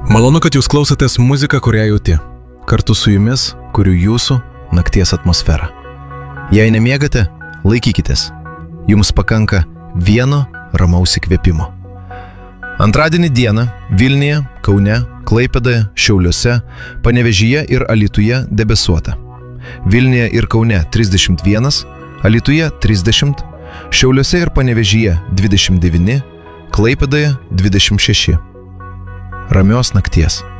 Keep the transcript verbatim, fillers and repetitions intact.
Malonu, kad jūs klausotės muziką, kurią jauti. Kartu su jumis kuriu jūsų nakties atmosferą. Jei nemiegate, laikykitės. Jums pakanka vieno ramaus įkvėpimo. Antradienį dieną Vilniuje, Kaune, Klaipėdoje, Šiauliuose, Panevėžyje ir Alytuje debesuota. Vilniuje ir Kaune trisdešimt vienas, Alytuje trisdešimt, Šiauliuose ir Panevėžyje dvidešimt devyni, Klaipėdoje dvidešimt šeši. Ramios nakties.